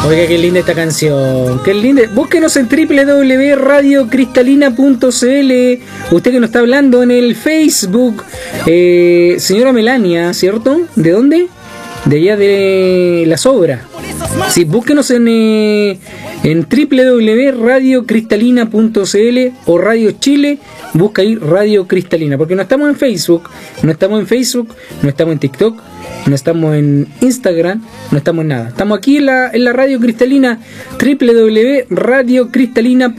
Oiga, qué linda esta canción, qué linda. Búsquenos en www.radiocristalina.cl. Usted que nos está hablando en el Facebook, señora Melania, ¿cierto? ¿De dónde? De allá de La Sobra. Sí, búsquenos en www.radiocristalina.cl o Radio Chile. Busca ahí Radio Cristalina, porque no estamos en Facebook, no estamos en TikTok, no estamos en Instagram, no estamos en nada. Estamos aquí en la Radio Cristalina, www.radiocristalina.cl.